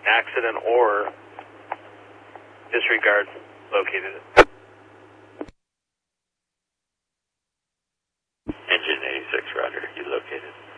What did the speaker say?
accident or disregard located it. Engine 86, roger. You located.